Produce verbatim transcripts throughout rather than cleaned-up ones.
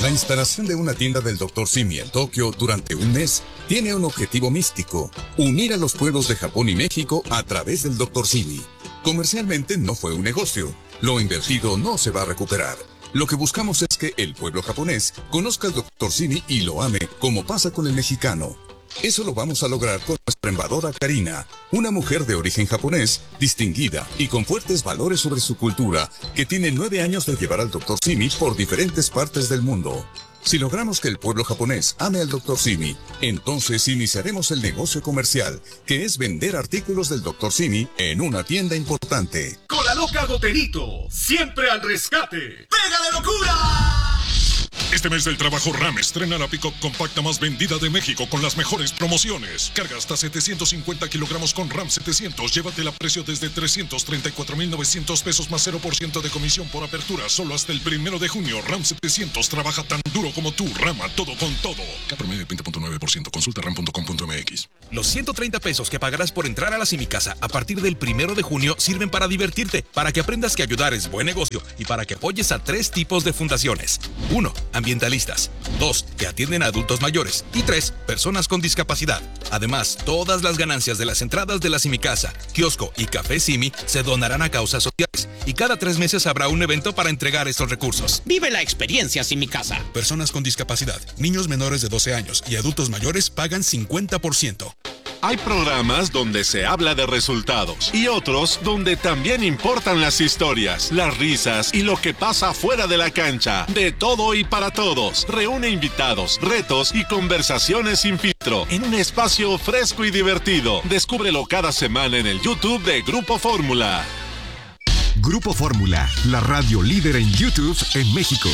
La instalación de una tienda del doctor Simi en Tokio durante un mes tiene un objetivo místico: unir a los pueblos de Japón y México a través del doctor Simi. Comercialmente no fue un negocio. Lo invertido no se va a recuperar. Lo que buscamos es que el pueblo japonés conozca al doctor Simi y lo ame, como pasa con el mexicano. Eso lo vamos a lograr con nuestra embajadora Karina, una mujer de origen japonés, distinguida y con fuertes valores sobre su cultura, que tiene nueve años de llevar al doctor Simi por diferentes partes del mundo. Si logramos que el pueblo japonés ame al doctor Simi, entonces iniciaremos el negocio comercial, que es vender artículos del doctor Simi en una tienda importante. Con la loca Goterito, siempre al rescate. ¡Pégale locura! Este mes del trabajo RAM estrena la pick-up compacta más vendida de México con las mejores promociones. Carga hasta setecientos cincuenta kilogramos con RAM setecientos. Llévatela a precio desde trescientos treinta y cuatro mil novecientos pesos más cero por ciento de comisión por apertura. Solo hasta el primero de junio. RAM setecientos trabaja tan duro como tú. RAM a todo con todo. K promedio veinte punto nueve por ciento. Consulta ram punto com punto m x. Los ciento treinta pesos que pagarás por entrar a la Simicasa a partir del primero de junio sirven para divertirte, para que aprendas que ayudar es buen negocio y para que apoyes a tres tipos de fundaciones. Uno, ambientalistas. Dos, que atienden a adultos mayores. Y tres, personas con discapacidad. Además, todas las ganancias de las entradas de la Simicasa, kiosco y café Simi se donarán a causas sociales. Y cada tres meses habrá un evento para entregar estos recursos. Vive la experiencia Simicasa. Personas con discapacidad, niños menores de doce años y adultos mayores pagan cincuenta por ciento. Hay programas donde se habla de resultados y otros donde también importan las historias, las risas y lo que pasa fuera de la cancha. De todo y para todos. Reúne invitados, retos y conversaciones sin filtro en un espacio fresco y divertido. Descúbrelo cada semana en el YouTube de Grupo Fórmula. Grupo Fórmula, la radio líder en YouTube en México.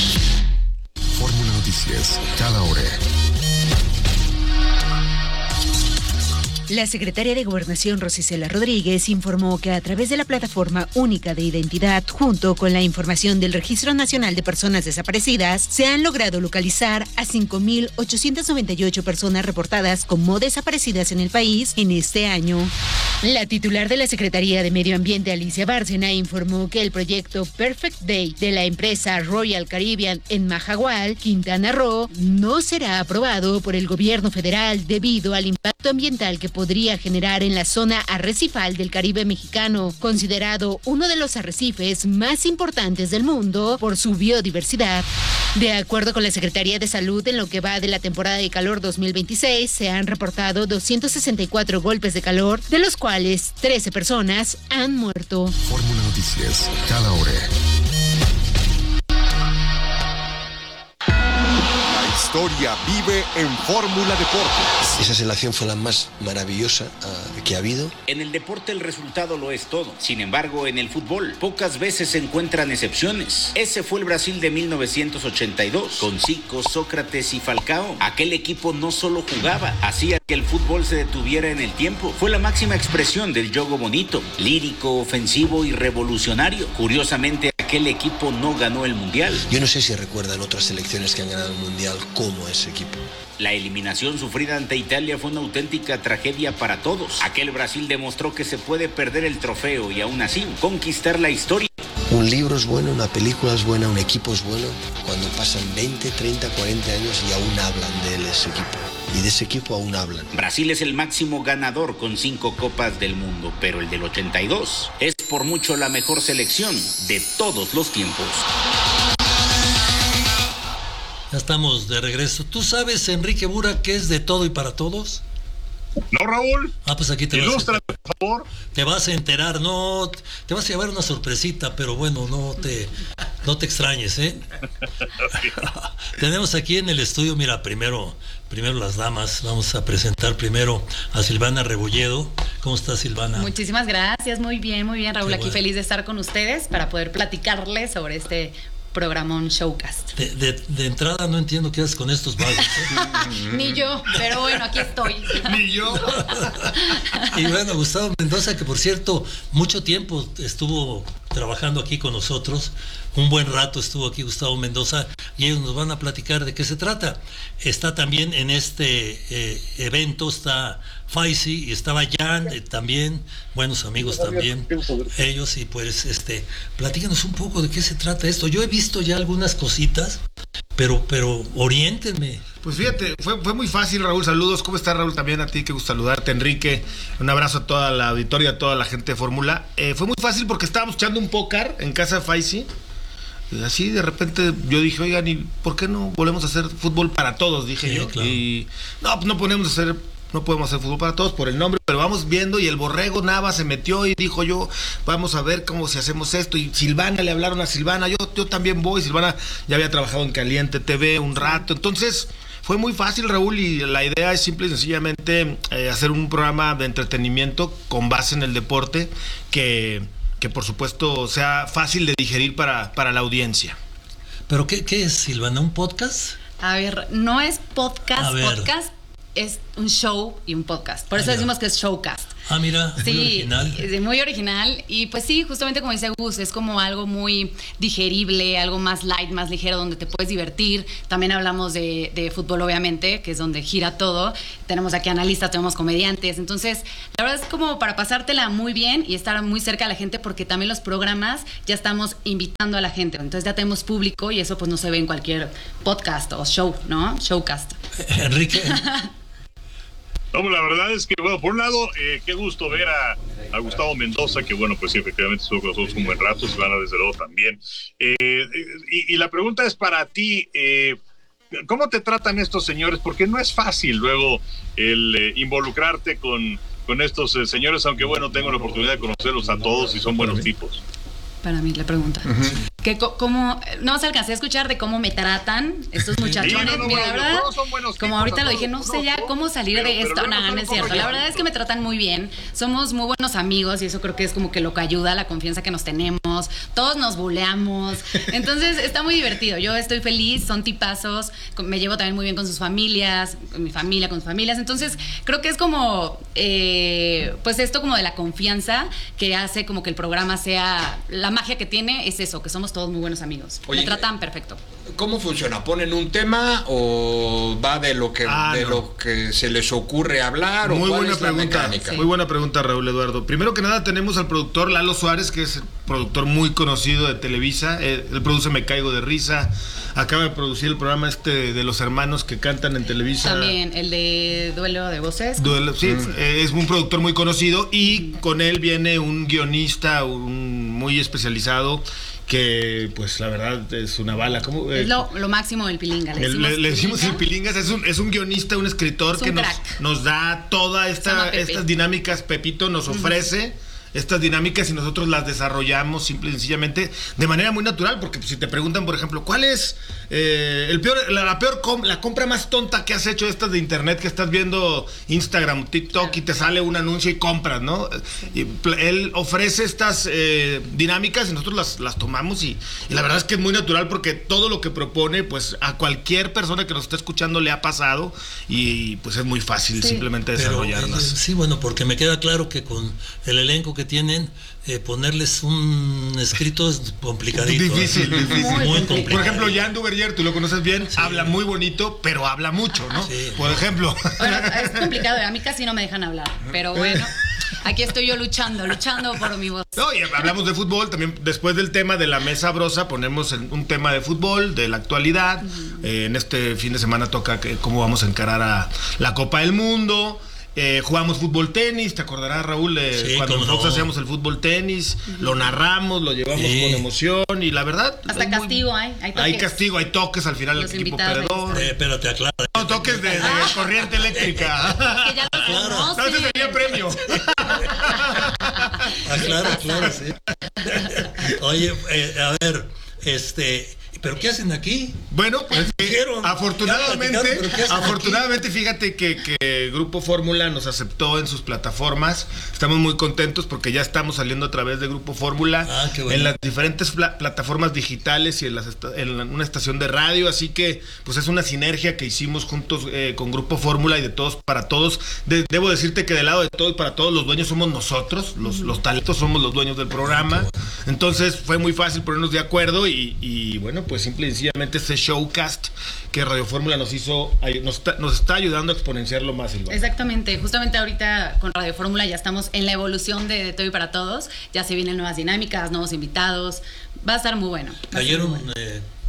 Fórmula Noticias, cada hora. La secretaria de Gobernación, Rosicela Rodríguez, informó que a través de la Plataforma Única de Identidad, junto con la información del Registro Nacional de Personas Desaparecidas, se han logrado localizar a cinco mil ochocientas noventa y ocho personas reportadas como desaparecidas en el país en este año. La titular de la Secretaría de Medio Ambiente, Alicia Bárcena, informó que el proyecto Perfect Day de la empresa Royal Caribbean en Majagual, Quintana Roo, no será aprobado por el gobierno federal debido al impacto ambiental que podría generar en la zona arrecifal del Caribe mexicano, considerado uno de los arrecifes más importantes del mundo por su biodiversidad. De acuerdo con la Secretaría de Salud, en lo que va de la temporada de calor dos mil veintiséis, se han reportado doscientos sesenta y cuatro golpes de calor, de los cuales trece personas han muerto. Fórmula Noticias, cada hora. La historia vive en Fórmula Deportes. Esa selección fue la más maravillosa uh, que ha habido. En el deporte el resultado lo es todo. Sin embargo, en el fútbol pocas veces se encuentran excepciones. Ese fue el Brasil de mil novecientos ochenta y dos, con Zico, Sócrates y Falcao. Aquel equipo no solo jugaba, hacía que el fútbol se detuviera en el tiempo. Fue la máxima expresión del juego bonito, lírico, ofensivo y revolucionario. Curiosamente, aquel equipo no ganó el Mundial. Yo no sé si recuerdan otras selecciones que han ganado el Mundial como ese equipo. La eliminación sufrida ante Italia fue una auténtica tragedia para todos. Aquel Brasil demostró que se puede perder el trofeo y aún así conquistar la historia. Un libro es bueno, una película es buena, un equipo es bueno cuando pasan veinte, treinta, cuarenta años y aún hablan de él, ese equipo. Y de ese equipo aún hablan. Brasil es el máximo ganador con cinco copas del mundo, pero el del ochenta y dos es por mucho la mejor selección de todos los tiempos. Ya estamos de regreso. ¿Tú sabes, Enrique Bura, qué es de todo y para todos? No, Raúl. Ah, pues aquí te Ilústrame, vas a, por favor. Te vas a enterar, no, te vas a llevar una sorpresita, pero bueno, no te, no te extrañes, ¿eh? Tenemos aquí en el estudio, mira, primero, primero las damas, vamos a presentar primero a Silvana Rebolledo. ¿Cómo estás, Silvana? Muchísimas gracias, muy bien, muy bien, Raúl, Qué aquí bueno. Feliz de estar con ustedes para poder platicarles sobre este programón Showcast. De, de, de entrada no entiendo qué haces con estos vagos, ¿eh? Ni yo, pero bueno, aquí estoy. Ni yo. Y bueno, Gustavo Mendoza, que por cierto, mucho tiempo estuvo trabajando aquí con nosotros, un buen rato estuvo aquí Gustavo Mendoza, y ellos nos van a platicar de qué se trata. Está también en este eh, evento, está Faisy y estaba Jan, eh, también, buenos amigos también, ellos, y pues este, platícanos un poco de qué se trata esto. Yo he visto ya algunas cositas, pero, pero oriéntenme. Pues fíjate, fue, fue muy fácil, Raúl. Saludos. ¿Cómo estás, Raúl? También a ti, qué gusto saludarte, Enrique. Un abrazo a toda la auditoría, a toda la gente de Fórmula. Eh, fue muy fácil porque estábamos echando un póker en casa de Faisy. Y así de repente yo dije, oigan, ¿y por qué no volvemos a hacer fútbol para todos? Dije sí, yo. Claro. Y no, pues no podemos hacer, no podemos hacer fútbol para todos por el nombre, pero vamos viendo y el Borrego Nava se metió y dijo yo, vamos a ver cómo si hacemos esto. Y Silvana, le hablaron a Silvana, yo, yo también voy. Silvana ya había trabajado en Caliente T V un rato, entonces fue muy fácil, Raúl, y la idea es simple y sencillamente eh, hacer un programa de entretenimiento con base en el deporte que, que por supuesto sea fácil de digerir para, para la audiencia. ¿Pero qué, qué es, Silvana? ¿Un podcast? A ver, no es podcast, podcast, es un show y un podcast. Por eso ah, decimos que es showcast. Ah, mira, sí, muy original. Es muy original. Y pues sí, justamente como dice Gus, es como algo muy digerible, algo más light, más ligero, donde te puedes divertir. También hablamos de, de fútbol, obviamente, que es donde gira todo. Tenemos aquí analistas, tenemos comediantes. Entonces, la verdad es como para pasártela muy bien y estar muy cerca de la gente, porque también los programas ya estamos invitando a la gente. Entonces ya tenemos público y eso pues no se ve en cualquier podcast o show, ¿no? Showcast. Enrique. No, la verdad es que, bueno, por un lado, eh, qué gusto ver a, a Gustavo Mendoza, que bueno, pues sí, efectivamente estuvo con nosotros un buen rato, Silvana desde luego también. Eh, y, y la pregunta es para ti, eh, ¿cómo te tratan estos señores? Porque no es fácil luego el eh, involucrarte con, con estos eh, señores, aunque bueno, tengo la oportunidad de conocerlos a todos y son buenos tipos. Para mí la pregunta. Uh-huh. Que cómo, no se alcancé a escuchar de cómo me tratan estos muchachones. Sí, no, no, Mira, la verdad, como ahorita lo dije, no sé ya cómo salir pero, de esto. Pero, no, no es cierto. La verdad es que me tratan muy bien. Somos muy buenos amigos y eso creo que es como que lo que ayuda, la confianza que nos tenemos. Todos nos buleamos. Entonces está muy divertido. Yo estoy feliz, son tipazos. Me llevo también muy bien con sus familias, con mi familia, con sus familias. Entonces creo que es como, eh, pues esto como de la confianza que hace como que el programa sea, la magia que tiene es eso, que somos todos muy buenos amigos. Oye, me tratan perfecto. ¿Cómo funciona? ¿Ponen un tema o va de lo que ah, de no. lo que se les ocurre hablar? Muy o cuál buena es pregunta. La mecánica? Sí. Muy buena pregunta, Raúl Eduardo. Primero que nada tenemos al productor Lalo Suárez, que es el productor muy conocido de Televisa. Él, él produce Me Caigo de Risa. Acaba de producir el programa este de los hermanos que cantan en Televisa. También el de Duelo de Voces. Duelo, sí, mm. es un productor muy conocido y con él viene un guionista un muy especializado que pues la verdad es una bala. ¿Cómo? Es lo, lo máximo del Pilinga. Le decimos, le, le decimos el Pilingas, es un, es un guionista, un escritor un que nos, nos da todas esta, estas dinámicas. Pepito nos ofrece uh-huh. estas dinámicas y nosotros las desarrollamos simple y sencillamente de manera muy natural, porque pues, si te preguntan, por ejemplo, ¿cuál es eh, el peor, la, la peor com, la compra más tonta que has hecho estas de internet, que estás viendo Instagram, TikTok y te sale un anuncio y compras, ¿no? Y él ofrece estas eh, dinámicas y nosotros las, las tomamos y, y la verdad es que es muy natural porque todo lo que propone, pues a cualquier persona que nos esté escuchando le ha pasado y pues es muy fácil sí. simplemente desarrollarlas. Pero, sí, bueno, porque me queda claro que con el elenco que tienen, eh, ponerles un escrito es complicadito. Difícil, ¿eh? difícil. Muy, muy complicado. Por ejemplo, Jan Duverger, tú lo conoces bien, sí. habla muy bonito, pero habla mucho, ¿no? Sí. Por ejemplo. Bueno, es complicado, a mí casi no me dejan hablar, pero bueno, aquí estoy yo luchando, luchando por mi voz. No, y hablamos de fútbol, también después del tema de la mesa brosa, ponemos un tema de fútbol, de la actualidad. Uh-huh. Eh, en este fin de semana toca que, cómo vamos a encarar a la Copa del Mundo. Eh, jugamos fútbol tenis, te acordarás, Raúl, eh, sí, cuando nosotros no. hacíamos el fútbol tenis, uh-huh. lo narramos, lo llevamos sí. con emoción y la verdad hasta castigo muy... hay, hay toques. Hay castigo, hay toques al final del equipo perdedor. Eh, pero te aclaro. No, toques de, de corriente eléctrica. Que ya lo claro. No, ese sería premio. Ah, claro, claro, sí. Oye, eh, a ver, este... ¿pero qué hacen aquí? Bueno, pues dijeron, afortunadamente, afortunadamente aquí? Fíjate que, que Grupo Fórmula nos aceptó en sus plataformas. Estamos muy contentos porque ya estamos saliendo a través de Grupo Fórmula ah, bueno. en las diferentes pla- plataformas digitales y en, las esta- en una estación de radio. Así que pues es una sinergia que hicimos juntos eh, con Grupo Fórmula y de todos para todos. De- debo decirte que del lado de todos para todos los dueños somos nosotros, los, los talentos somos los dueños del programa. Entonces fue muy fácil ponernos de acuerdo y, y bueno, pues simple y sencillamente este showcast que Radio Fórmula nos hizo, nos está, nos está ayudando a exponenciarlo más, Silvana. Exactamente, justamente ahorita con Radio Fórmula ya estamos en la evolución de, de Todo y para Todos, ya se vienen nuevas dinámicas, nuevos invitados, va a estar muy bueno. Cayeron muy bueno. eh,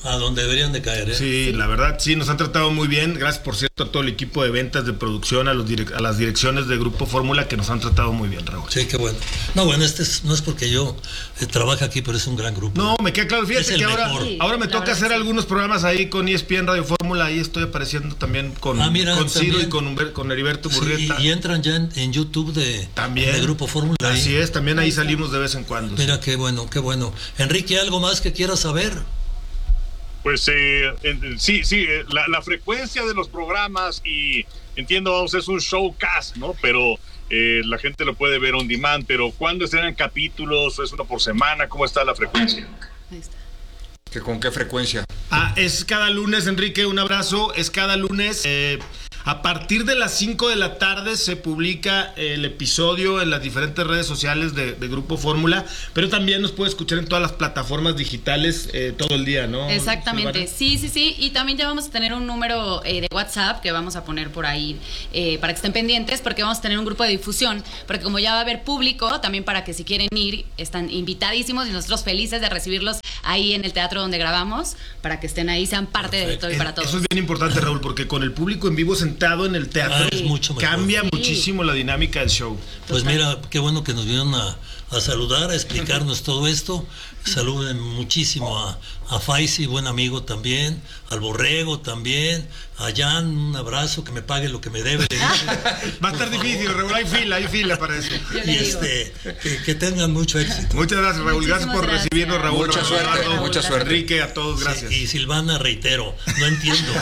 A donde deberían de caer, ¿eh? Sí, sí, la verdad, sí, nos han tratado muy bien. Gracias, por cierto, a todo el equipo de ventas, de producción, a, los direc- a las direcciones de Grupo Fórmula que nos han tratado muy bien, Raúl. Sí, qué bueno. No, bueno, este es, no es porque yo eh, trabaje aquí, pero es un gran grupo. No, me queda claro. Fíjate que ahora, sí, ahora me toca hacer sí. algunos programas ahí con E S P N Radio Fórmula. Ahí estoy apareciendo también con, ah, mira, con Ciro también. y con, Humber, con Heriberto Murrieta. Sí, y entran ya en, en YouTube de, también, de Grupo Fórmula. Así ahí. es, también ahí salimos de vez en cuando. Mira, sí. qué bueno, qué bueno. Enrique, ¿algo más que quieras saber? Pues eh, en, sí, sí, la, la frecuencia de los programas y entiendo, vamos, es un showcast, ¿no? Pero eh, la gente lo puede ver on demand, pero ¿cuándo estrenan capítulos? ¿Es uno por semana? ¿Cómo está la frecuencia? Ahí está. ¿Que con qué frecuencia? Ah, es cada lunes, Enrique, un abrazo, es cada lunes. Eh, a partir de las cinco de la tarde se publica el episodio en las diferentes redes sociales de, de Grupo Fórmula, pero también nos puede escuchar en todas las plataformas digitales eh, todo el día, ¿no? Exactamente, sí, sí, sí, y también ya vamos a tener un número eh, de WhatsApp que vamos a poner por ahí eh, para que estén pendientes, porque vamos a tener un grupo de difusión, porque como ya va a haber público, también para que si quieren ir, están invitadísimos y nosotros felices de recibirlos ahí en el teatro donde grabamos, para que estén ahí, sean parte Perfecto. de todo y para todos. Eso es bien importante, Raúl, porque con el público en vivo sentado en el teatro ah, es mucho mejor. Cambia sí. muchísimo la dinámica del show. Pues Total. Mira, qué bueno que nos vinieron a, a saludar, a explicarnos todo esto. Saluden muchísimo a, a Faisy, buen amigo también, al Borrego también, a Jan, un abrazo, que me pague lo que me debe. Va a estar difícil, Raúl, hay fila, hay fila para eso. Y este, que, que tengan mucho éxito. Muchas gracias, Raúl, Muchísimas gracias por gracias. recibirnos, Raúl. Mucha suerte, Eduardo, mucha suerte. Enrique, a todos, gracias. Sí, y Silvana, reitero, no entiendo.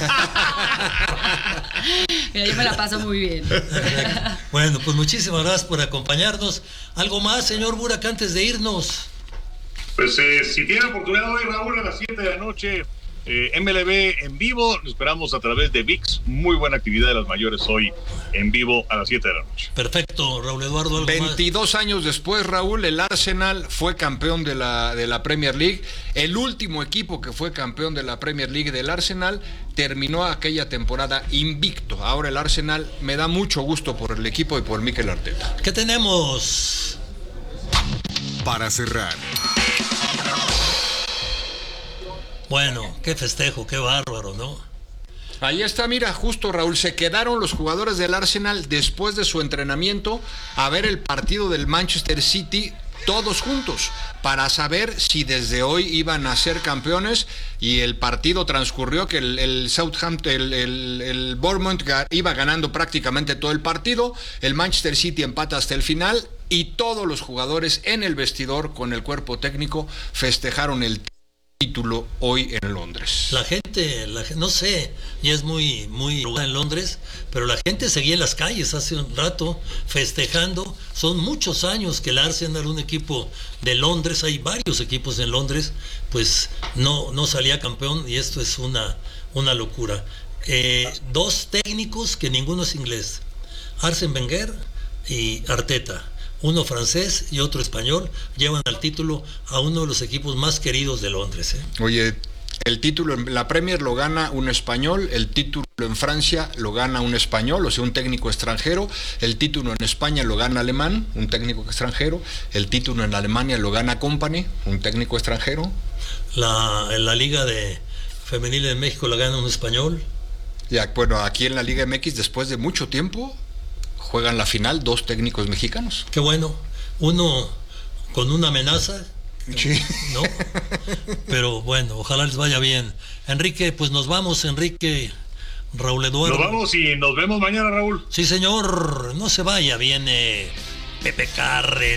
Mira, yo me la paso muy bien. Bueno, pues muchísimas gracias por acompañarnos. ¿Algo más, señor Burak, antes de irnos? Pues eh, si tiene oportunidad hoy, Raúl, a las siete de la noche, eh, M L B en vivo, lo esperamos a través de V I X, muy buena actividad de las mayores hoy en vivo a las siete de la noche. Perfecto, Raúl Eduardo. ¿Algo veintidós más? Años después, Raúl, el Arsenal fue campeón de la, de la Premier League. El último equipo que fue campeón de la Premier League del Arsenal terminó aquella temporada invicto. Ahora el Arsenal, me da mucho gusto por el equipo y por Mikel Arteta. ¿Qué tenemos? Para cerrar. Bueno, qué festejo, qué bárbaro, ¿no? Ahí está, mira, justo Raúl, se quedaron los jugadores del Arsenal después de su entrenamiento a ver el partido del Manchester City todos juntos para saber si desde hoy iban a ser campeones, y el partido transcurrió que el, el Southampton, el, el, el Bournemouth iba ganando prácticamente todo el partido, el Manchester City empata hasta el final y todos los jugadores en el vestidor con el cuerpo técnico festejaron el título hoy en Londres. La gente, la, no sé, ya es muy muy en Londres, pero la gente seguía en las calles hace un rato festejando. Son muchos años que el Arsenal, un equipo de Londres, hay varios equipos en Londres, pues no, no salía campeón, y esto es una, una locura. Eh, dos técnicos que ninguno es inglés, Arsène Wenger y Arteta. Uno francés y otro español, llevan al título a uno de los equipos más queridos de Londres. ¿eh? Oye, el título en la Premier lo gana un español, el título en Francia lo gana un español, o sea, un técnico extranjero, el título en España lo gana alemán, un técnico extranjero, el título en Alemania lo gana Company, un técnico extranjero. La, en la Liga de Femenil de México la gana un español. Ya, bueno, aquí en la Liga M X, después de mucho tiempo, juegan la final dos técnicos mexicanos. Qué bueno, uno con una amenaza, sí. ¿no? Pero bueno, ojalá les vaya bien. Enrique, pues nos vamos, Enrique, Raúl Eduardo. Nos vamos y nos vemos mañana, Raúl. Sí, señor, no se vaya, viene Pepe Carre,